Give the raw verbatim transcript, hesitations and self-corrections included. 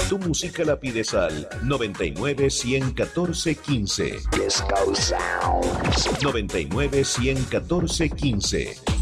Tu música la pides al noventa y nueve, cien, catorce, quince. Disco Sounds. noventa y nueve, cien, catorce, quince.